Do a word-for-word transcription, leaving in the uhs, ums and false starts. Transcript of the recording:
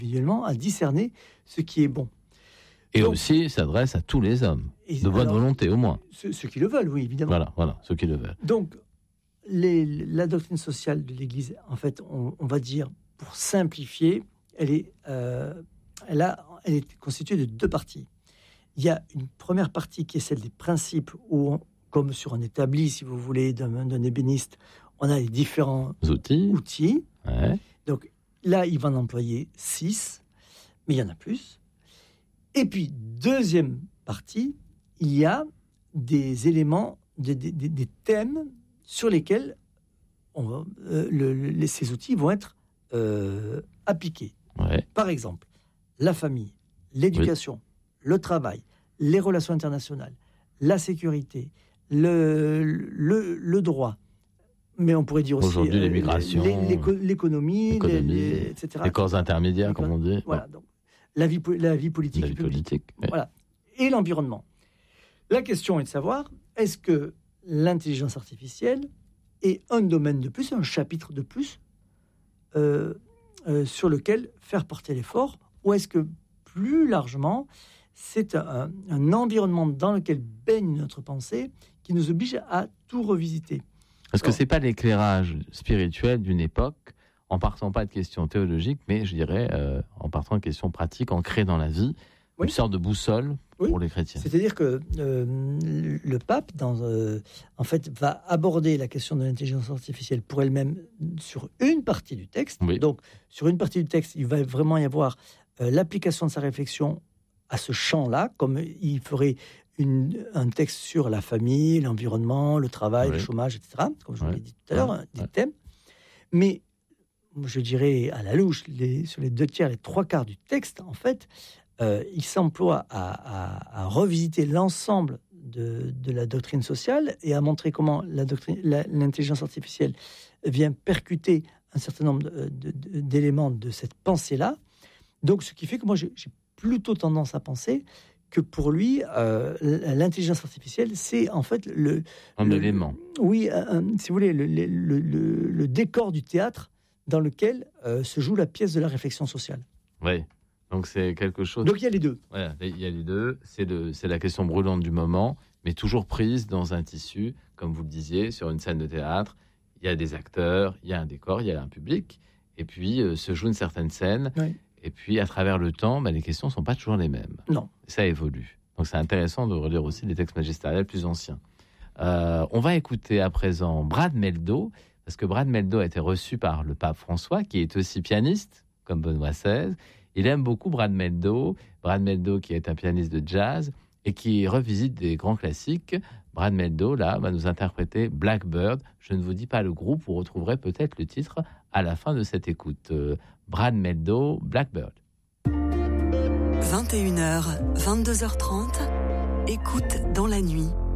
individuellement à discerner ce qui est bon. Et Donc, aussi s'adresse à tous les hommes, et de bonne alors, volonté au moins. Ceux, ceux qui le veulent, oui, évidemment. Voilà, voilà, ceux qui le veulent. Donc, les, la doctrine sociale de l'Église, en fait, on, on va dire, pour simplifier, elle est, euh, elle, a, elle est constituée de deux parties. Il y a une première partie qui est celle des principes, où, on, comme sur un établi, si vous voulez, d'un, d'un ébéniste, on a les différents outils. outils. Ouais. Donc là, il va en employer six, mais il y en a plus. Et puis, deuxième partie, il y a des éléments, des, des, des thèmes sur lesquels on va, euh, le, le, ces outils vont être euh, appliqués. Ouais. Par exemple, la famille, l'éducation, oui. le travail, les relations internationales, la sécurité, le, le, le droit. Mais on pourrait dire aussi aujourd'hui euh, l'immigration, l'éco- l'économie, l'économie les, les, et cetera. Les corps intermédiaires, les corps, comme on dit. Voilà, donc la vie, la vie politique, la vie politique oui. Voilà, et l'environnement. La question est de savoir, est-ce que l'intelligence artificielle est un domaine de plus, un chapitre de plus, euh, euh, sur lequel faire porter l'effort, ou est-ce que plus largement, c'est un, un environnement dans lequel baigne notre pensée qui nous oblige à tout revisiter. Est-ce que c'est pas l'éclairage spirituel d'une époque, en partant pas de questions théologiques, mais je dirais euh, en partant de questions pratiques ancrées dans la vie, oui. Une sorte de boussole oui. pour les chrétiens. C'est-à-dire que euh, le pape, dans, euh, en fait, va aborder la question de l'intelligence artificielle pour elle-même sur une partie du texte. Oui. Donc, sur une partie du texte, il va vraiment y avoir euh, l'application de sa réflexion à ce champ-là, comme il ferait Une, un texte sur la famille, l'environnement, le travail, oui. le chômage, et cetera, comme je vous ouais. l'ai dit tout à l'heure, ouais. des ouais. thèmes. Mais, je dirais à la louche, les, sur les deux tiers, les trois quarts du texte, en fait, euh, il s'emploie à, à, à revisiter l'ensemble de, de la doctrine sociale et à montrer comment la doctrine, la, l'intelligence artificielle vient percuter un certain nombre de, de, de, d'éléments de cette pensée-là. Donc, ce qui fait que moi, j'ai, j'ai plutôt tendance à penser que pour lui, euh, l'intelligence artificielle, c'est en fait le... Un le, élément. Oui, un, si vous voulez, le, le, le, le décor du théâtre dans lequel euh, se joue la pièce de la réflexion sociale. Oui, donc c'est quelque chose... Donc il y a les deux. Ouais, il y a les deux. C'est, le, c'est la question brûlante du moment, mais toujours prise dans un tissu, comme vous le disiez, sur une scène de théâtre. Il y a des acteurs, il y a un décor, il y a un public, et puis euh, se joue une certaine scène. Oui. Et puis, à travers le temps, bah, les questions ne sont pas toujours les mêmes. Non. Ça évolue. Donc, c'est intéressant de relire aussi des textes magistériels plus anciens. Euh, on va écouter à présent Brad Mehldau, parce que Brad Mehldau a été reçu par le pape François, qui est aussi pianiste, comme Benoît seize. Il aime beaucoup Brad Mehldau. Brad Mehldau, qui est un pianiste de jazz et qui revisite des grands classiques. Brad Mehldau, là, va nous interpréter Blackbird. Je ne vous dis pas le groupe, vous retrouverez peut-être le titre à la fin de cette écoute. Euh, Brad Mehldau, Blackbird. vingt et une heures, vingt-deux heures trente, écoute dans la nuit.